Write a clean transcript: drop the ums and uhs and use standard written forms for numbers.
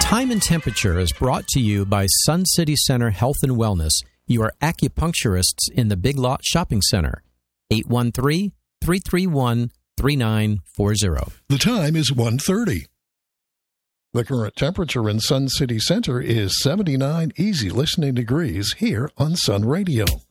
Time and Temperature is brought to you by Sun City Center Health and Wellness, your acupuncturists in the Big Lot Shopping Center. 813-331-3940. The time is 1:30. The current temperature in Sun City Center is 79 easy listening degrees here on Sun Radio.